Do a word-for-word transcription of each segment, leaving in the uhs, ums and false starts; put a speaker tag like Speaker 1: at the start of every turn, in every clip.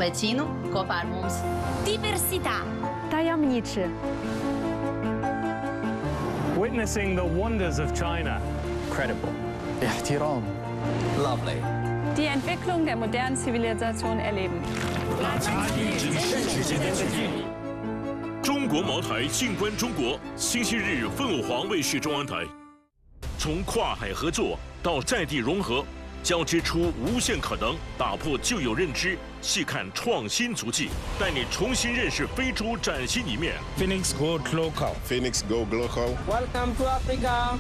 Speaker 1: vicino, kopár mums.
Speaker 2: Diversità.
Speaker 3: Tajemniczy.
Speaker 4: Witnessing the wonders of China.
Speaker 5: Credible.
Speaker 6: احترام.
Speaker 5: Lovely.
Speaker 3: Die Entwicklung der modernen Zivilisation erleben.
Speaker 7: 中国茅台静观中国，星期日凤凰黄卫视中央台。从跨海合作到在地融合，交织出无限可能，打破旧有认知，细看创新足迹，带你重新认識非洲崭新一面。
Speaker 8: Phoenix Go Global.
Speaker 9: Phoenix Go Global.
Speaker 10: Welcome to Africa.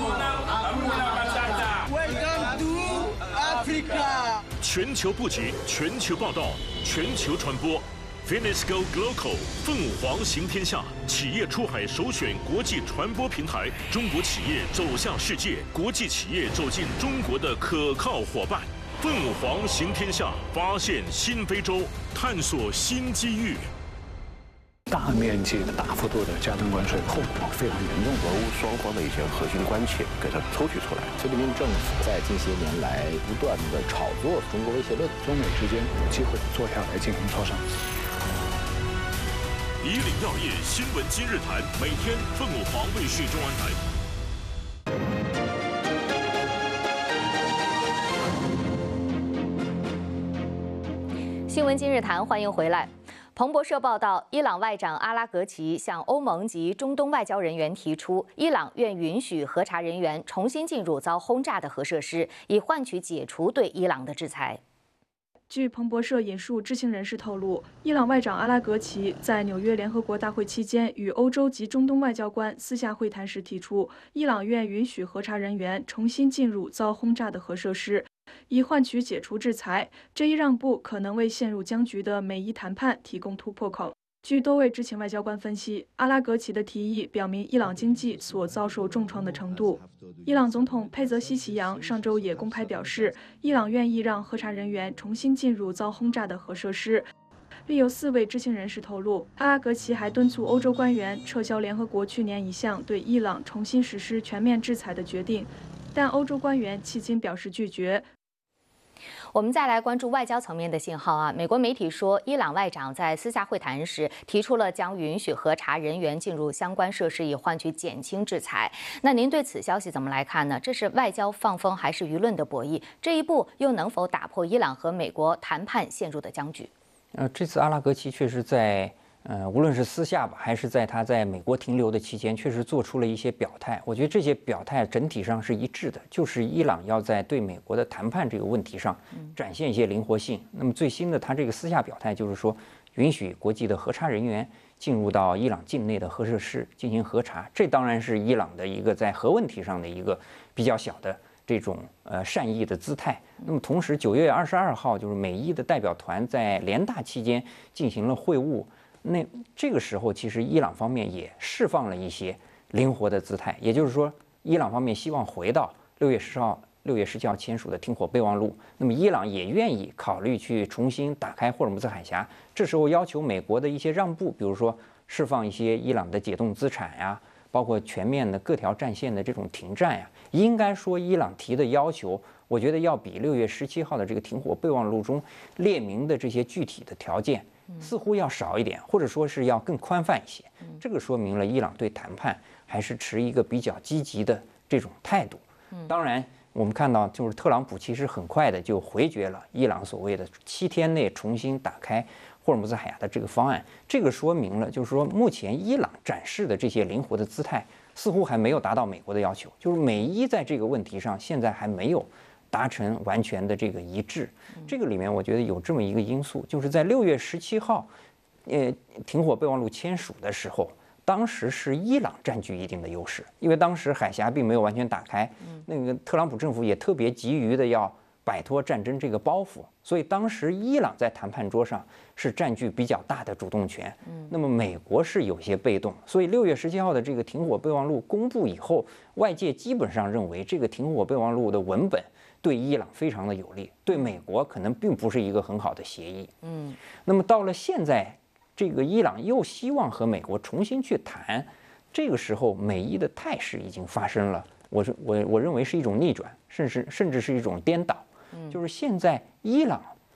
Speaker 11: Welcome to Africa.
Speaker 7: 全球布局，全球报道，全球传播。Phoenix Go Global 凤凰行天下，企业出海首选国际传播平台，中国企业走向世界，国际企业走进中国的可靠伙伴。凤凰行天下，发现新非洲，探索新机遇。
Speaker 12: 大面积的、大幅度的加征关税，后果非常严重。
Speaker 13: 俄乌双方的一些核心关切给它抽取出来。
Speaker 14: 习近平政府在近些年来不断的炒作中国威胁论，
Speaker 12: 中美之间有机会坐下来进行磋商。
Speaker 7: 以岭药业新闻今日谈，每天凤凰卫视中央
Speaker 15: 台。新闻今日谈，欢迎回来。彭博社报道，伊朗外长阿拉格齐向欧盟及中东外交人员提出，伊朗愿允许核查人员重新进入遭轰炸的核设施，以换取解除对伊朗的制裁。
Speaker 16: 据彭博社引述知情人士透露，伊朗外长阿拉格齐在纽约联合国大会期间与欧洲及中东外交官私下会谈时提出，伊朗愿允许核查人员重新进入遭轰炸的核设施，以换取解除制裁。这一让步可能为陷入僵局的美伊谈判提供突破口。据多位知情外交官分析，阿拉格齐的提议表明伊朗经济所遭受重创的程度。伊朗总统佩泽西奇扬上周也公开表示，伊朗愿意让核查人员重新进入遭轰炸的核设施。另有四位知情人士透露，阿拉格齐还敦促欧洲官员撤销联合国去年一项对伊朗重新实施全面制裁的决定，但欧洲官员迄今表示拒绝。
Speaker 15: 我们再来关注外交层面的信号啊。美国媒体说，伊朗外长在私下会谈时提出了将允许核查人员进入相关设施，以换取减轻制裁。那您对此消息怎么来看呢？这是外交放风还是舆论的博弈？这一步又能否打破伊朗和美国谈判陷入的僵局？
Speaker 5: 呃，这次阿拉格齐确实在。呃，无论是私下吧，还是在他在美国停留的期间，确实做出了一些表态。我觉得这些表态整体上是一致的，就是伊朗要在对美国的谈判这个问题上展现一些灵活性。那么最新的他这个私下表态就是说，允许国际的核查人员进入到伊朗境内的核设施进行核查。这当然是伊朗的一个在核问题上的一个比较小的这种呃善意的姿态。那么同时，九月二十二号就是美伊的代表团在联大期间进行了会晤。那这个时候，其实伊朗方面也释放了一些灵活的姿态，也就是说，伊朗方面希望回到六月十号、六月十七号签署的停火备忘录。那么，伊朗也愿意考虑去重新打开霍尔木兹海峡。这时候要求美国的一些让步，比如说释放一些伊朗的解冻资产呀，包括全面的各条战线的这种停战呀。应该说，伊朗提的要求，我觉得要比六月十七号的这个停火备忘录中列明的这些具体的条件。似乎要少一点，或者说是要更宽泛一些。这个说明了伊朗对谈判还是持一个比较积极的这种态度。当然，我们看到就是特朗普其实很快的就回绝了伊朗所谓的七天内重新打开霍尔木兹海峡的这个方案。这个说明了，就是说目前伊朗展示的这些灵活的姿态，似乎还没有达到美国的要求。就是美伊在这个问题上现在还没有达成完全的这个一致。这个里面我觉得有这么一个因素，就是在六月十七号，呃，停火备忘录签署的时候，当时是伊朗占据一定的优势，因为当时海峡并没有完全打开，那个特朗普政府也特别急于的要摆脱战争这个包袱，所以当时伊朗在谈判桌上是占据比较大的主动权。那么美国是有些被动，所以六月十七号的这个停火备忘录公布以后，外界基本上认为这个停火备忘录的文本对伊朗非常的有利，对美国可能并不是一个很好的协议。嗯，那么到了现在，这个伊朗又希望和美国重新去谈，这个时候美伊的态势已经发生了，我我我认为是一种逆转，甚至甚至是一种颠倒。就是现在伊朗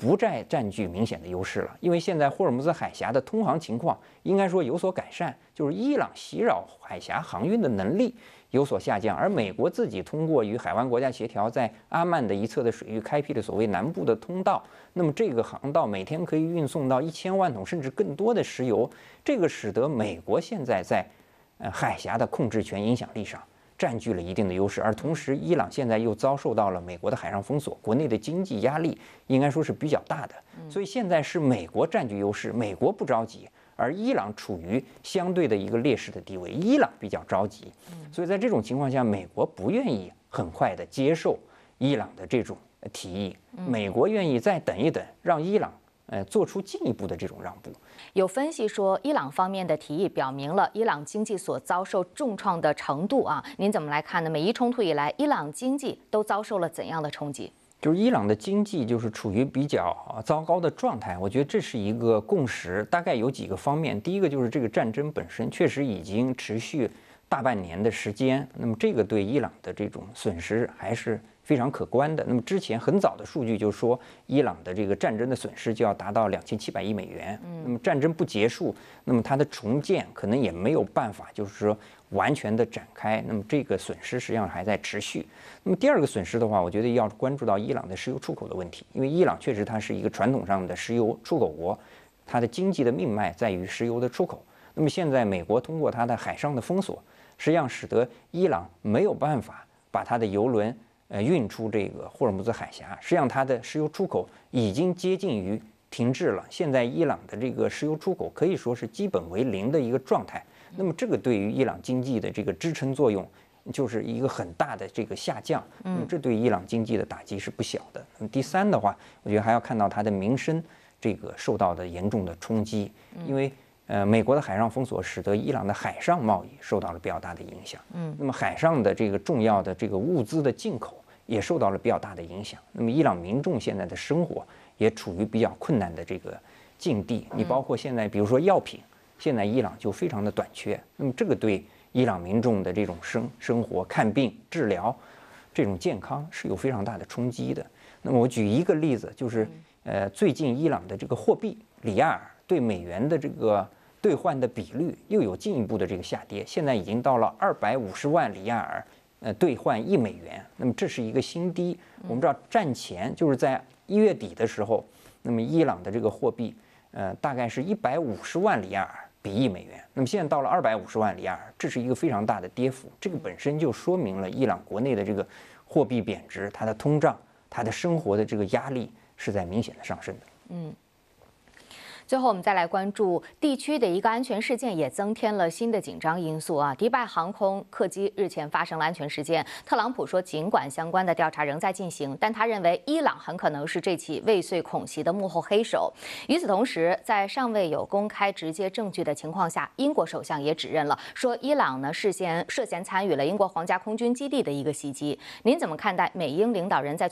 Speaker 5: 不再占据明显的优势了，因为现在霍尔木兹海峡的通航情况应该说有所改善，就是伊朗袭扰海峡航运的能力有所下降，而美国自己通过与海湾国家协调，在阿曼的一侧的水域开辟了所谓南部的通道，那么这个航道每天可以运送到一千万桶甚至更多的石油，这个使得美国现在在呃海峡的控制权影响力上占据了一定的优势，而同时，伊朗现在又遭受到了美国的海上封锁，国内的经济压力应该说是比较大的，所以现在是美国占据优势，美国不着急，而伊朗处于相对的一个劣势的地位，伊朗比较着急，所以在这种情况下，美国不愿意很快的接受伊朗的这种提议，美国愿意再等一等，让伊朗呃做出进一步的这种让步。
Speaker 15: 有分析说，伊朗方面的提议表明了伊朗经济所遭受重创的程度啊，您怎么来看呢？美伊冲突以来，伊朗经济都遭受了怎样的冲击？
Speaker 5: 就是伊朗的经济就是处于比较糟糕的状态，我觉得这是一个共识，大概有几个方面。第一个就是这个战争本身确实已经持续大半年的时间，那么这个对伊朗的这种损失还是非常可观的。那么之前很早的数据就说，伊朗的这个战争的损失就要达到两千七百亿美元。那么战争不结束，那么它的重建可能也没有办法，就是说完全的展开。那么这个损失实际上还在持续。那么第二个损失的话，我觉得要关注到伊朗的石油出口的问题，因为伊朗确实它是一个传统上的石油出口国，它的经济的命脉在于石油的出口。那么现在美国通过它的海上的封锁，实际上使得伊朗没有办法把它的油轮呃运出这个霍尔木兹海峡，实际上它的石油出口已经接近于停滞了。现在伊朗的这个石油出口可以说是基本为零的一个状态。那么这个对于伊朗经济的这个支撑作用，就是一个很大的这个下降。那么这对伊朗经济的打击是不小的。那么第三的话，我觉得还要看到它的民生这个受到的严重的冲击，因为呃，美国的海上封锁使得伊朗的海上贸易受到了比较大的影响。嗯，那么海上的这个重要的这个物资的进口也受到了比较大的影响。那么伊朗民众现在的生活也处于比较困难的这个境地。你包括现在，比如说药品，现在伊朗就非常的短缺。那么这个对伊朗民众的这种生生活、看病、治疗这种健康是有非常大的冲击的。那么我举一个例子，就是呃，最近伊朗的这个货币里亚尔对美元的这个兑换的比率又有进一步的这个下跌，现在已经到了二百五十万里亚尔，呃，兑换一美元。那么这是一个新低。我们知道战前就是在一月底的时候，那么伊朗的这个货币，呃，大概是一百五十万里亚尔比一美元。那么现在到了二百五十万里亚尔，这是一个非常大的跌幅。这个本身就说明了伊朗国内的这个货币贬值，它的通胀，它的生活的这个压力是在明显的上升的。
Speaker 15: 嗯。最后，我们再来关注地区的一个安全事件，也增添了新的紧张因素啊。迪拜航空客机日前发生了安全事件，特朗普说，尽管相关的调查仍在进行，但他认为伊朗很可能是这起未遂恐袭的幕后黑手。与此同时，在尚未有公开直接证据的情况下，英国首相也指认了，说伊朗呢事先涉嫌参与了英国皇家空军基地的一个袭击。您怎么看待美英领导人在